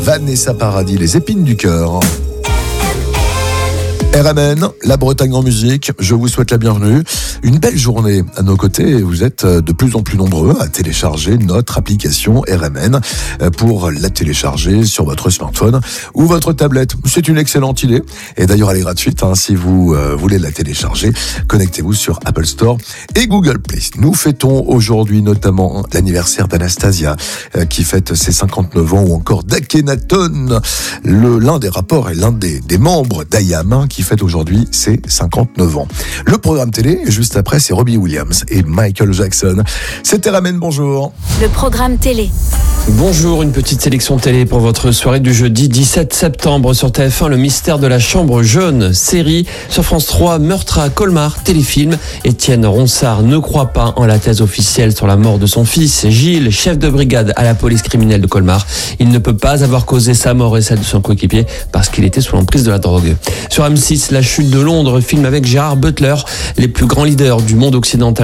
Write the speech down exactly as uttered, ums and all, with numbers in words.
Vanessa Paradis, les épines du cœur. R M N, la Bretagne en musique, je vous souhaite la bienvenue. Une belle journée à nos côtés. Vous êtes de plus en plus nombreux à télécharger notre application R M N pour la télécharger sur votre smartphone ou votre tablette. C'est une excellente idée. Et d'ailleurs, elle est gratuite. Hein, si vous euh, voulez la télécharger, connectez-vous sur Apple Store et Google Play. Nous fêtons aujourd'hui notamment l'anniversaire d'Anastasia euh, qui fête ses cinquante-neuf ans, ou encore d'Akhenaton, le, l'un des rapports et l'un des, des membres d'I A M qui fête aujourd'hui ses cinquante-neuf ans. Le programme télé, juste après, c'est Robbie Williams et Michael Jackson. C'est R M N, bonjour. Le programme télé. Bonjour, une petite sélection télé pour votre soirée du jeudi dix-sept septembre sur T F un, Le Mystère de la Chambre jaune, série. Sur France trois, Meurtre à Colmar, téléfilm. Étienne Ronsard ne croit pas en la thèse officielle sur la mort de son fils. Gilles, chef de brigade à la police criminelle de Colmar. Il ne peut pas avoir causé sa mort et celle de son coéquipier parce qu'il était sous l'emprise de la drogue. Sur M six, La chute de Londres, film avec Gérard Butler. Les plus grands leaders du monde occidental